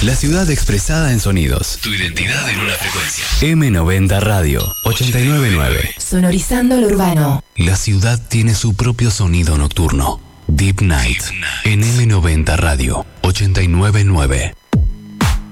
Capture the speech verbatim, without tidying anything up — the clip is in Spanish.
La ciudad expresada en sonidos. Tu identidad en una frecuencia. eme noventa Radio, ochenta y nueve punto nueve. Sonorizando lo urbano. La ciudad tiene su propio sonido nocturno. Deep Night, en eme noventa Radio, ochenta y nueve punto nueve.